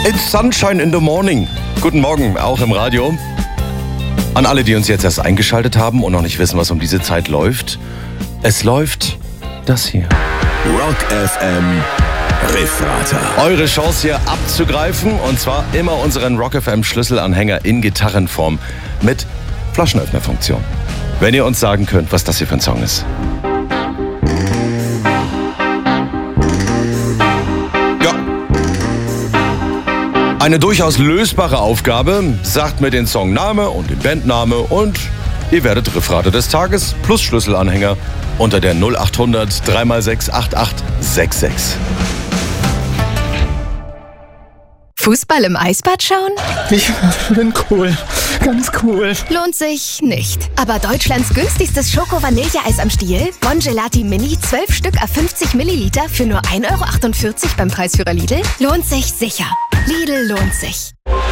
It's sunshine in the morning. Guten Morgen, auch im Radio. An alle, die uns jetzt erst eingeschaltet haben und noch nicht wissen, was um diese Zeit läuft. Es läuft das hier. Rock FM Refrater. Eure Chance hier abzugreifen, und zwar immer unseren Rock FM Schlüsselanhänger in Gitarrenform mit Flaschenöffnerfunktion. Wenn ihr uns sagen könnt, was das hier für ein Song ist. Ja. Eine durchaus lösbare Aufgabe. Sagt mir den Songname und den Bandname und ihr werdet Refrater des Tages plus Schlüsselanhänger unter der 0800 3x6 8866. Fußball im Eisbad schauen? Ich bin cool. Ganz cool. Lohnt sich nicht. Aber Deutschlands günstigstes Schoko-Vanilleeis am Stiel, Bongelati Mini, 12 Stück à 50 Milliliter für nur 1,48 € beim Preisführer Lidl, lohnt sich sicher. Lidl lohnt sich.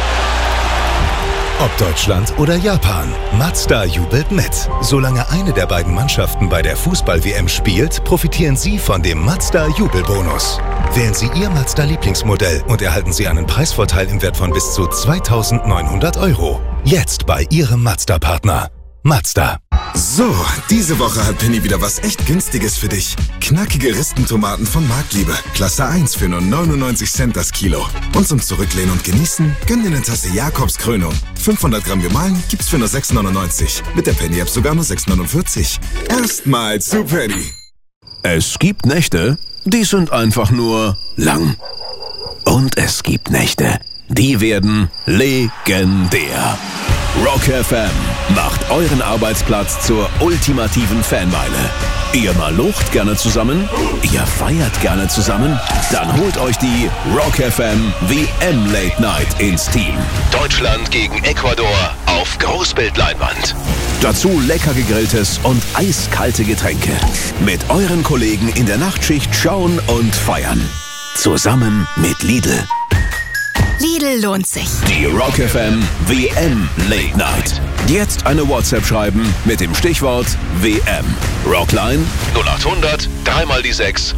Ob Deutschland oder Japan, Mazda jubelt mit. Solange eine der beiden Mannschaften bei der Fußball-WM spielt, profitieren Sie von dem Mazda-Jubelbonus. Wählen Sie Ihr Mazda-Lieblingsmodell und erhalten Sie einen Preisvorteil im Wert von bis zu 2.900 €. Jetzt bei Ihrem Mazda-Partner. Mazda. So, diese Woche hat Penny wieder was echt Günstiges für dich. Knackige Ristentomaten von Marktliebe. Klasse 1 für nur 99 Cent das Kilo. Und zum Zurücklehnen und Genießen, gönn dir eine Tasse Jakobs Krönung. 500 Gramm gemahlen gibt's für nur 6,99. Mit der Penny-App sogar nur 6,49. Erstmal zu Penny. Es gibt Nächte, die sind einfach nur lang. Und es gibt Nächte, die werden legendär. Rock FM macht euren Arbeitsplatz zur ultimativen Fanmeile. Ihr malocht gerne zusammen? Ihr feiert gerne zusammen? Dann holt euch die Rock FM WM Late Night ins Team. Deutschland gegen Ecuador auf Großbildleinwand. Dazu lecker gegrilltes und eiskalte Getränke. Mit euren Kollegen in der Nachtschicht schauen und feiern. Zusammen mit Lidl. Lidl lohnt sich. Die Rock FM WM Late Night. Jetzt eine WhatsApp schreiben mit dem Stichwort WM. Rockline 0800 3x6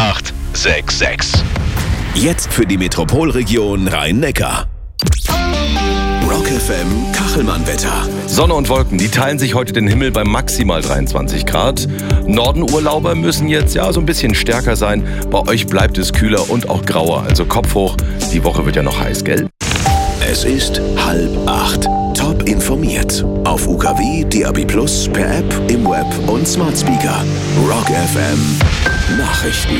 8866. Jetzt für die Metropolregion Rhein-Neckar. Rock FM Kachelmann-Wetter. Sonne und Wolken, die teilen sich heute den Himmel bei maximal 23 Grad. Nordenurlauber müssen jetzt so ein bisschen stärker sein. Bei euch bleibt es kühler und auch grauer, also Kopf hoch. Die Woche wird ja noch heiß, gell? Es ist 7:30. Top informiert. Auf UKW, DAB+, per App, im Web und Smart Speaker. Rock FM Nachrichten.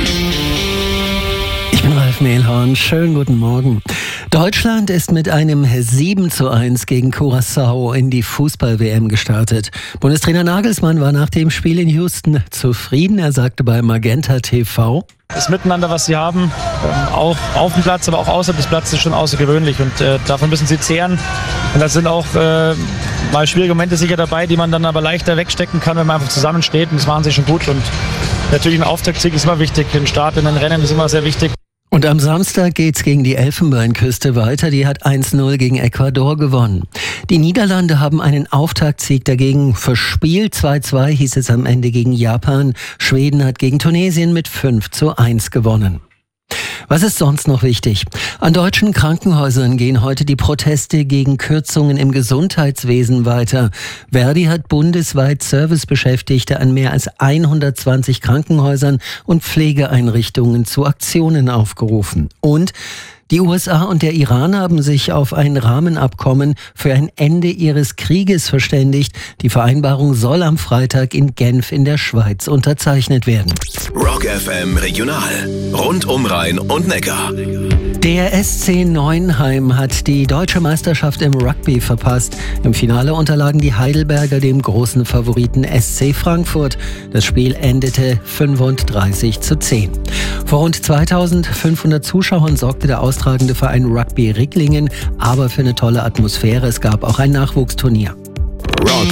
Ich bin Ralf Mehlhorn. Schönen guten Morgen. Deutschland ist mit einem 7:1 gegen Curaçao in die Fußball-WM gestartet. Bundestrainer Nagelsmann war nach dem Spiel in Houston zufrieden. Er sagte bei Magenta TV: Das Miteinander, was sie haben, auch auf dem Platz, aber auch außerhalb des Platzes, ist schon außergewöhnlich. Und davon müssen sie zehren. Und da sind auch mal schwierige Momente sicher dabei, die man dann aber leichter wegstecken kann, wenn man einfach zusammensteht. Und das machen sie schon gut. Und natürlich ein Auftaktsieg ist immer wichtig. Ein Start in den Rennen ist immer sehr wichtig. Und am Samstag geht's gegen die Elfenbeinküste weiter. Die hat 1:0 gegen Ecuador gewonnen. Die Niederlande haben einen Auftaktsieg dagegen verspielt. 2:2 hieß es am Ende gegen Japan. Schweden hat gegen Tunesien mit 5:1 gewonnen. Was ist sonst noch wichtig? An deutschen Krankenhäusern gehen heute die Proteste gegen Kürzungen im Gesundheitswesen weiter. Verdi hat bundesweit Servicebeschäftigte an mehr als 120 Krankenhäusern und Pflegeeinrichtungen zu Aktionen aufgerufen. Und die USA und der Iran haben sich auf ein Rahmenabkommen für ein Ende ihres Krieges verständigt. Die Vereinbarung soll am Freitag in Genf in der Schweiz unterzeichnet werden. Rock FM Regional. Rund um Rhein und Neckar. Der SC Neuenheim hat die deutsche Meisterschaft im Rugby verpasst. Im Finale unterlagen die Heidelberger dem großen Favoriten SC Frankfurt. Das Spiel endete 35:10. Vor rund 2500 Zuschauern sorgte der austragende Verein Rugby Ricklingen, aber für eine tolle Atmosphäre. Es gab auch ein Nachwuchsturnier. Rock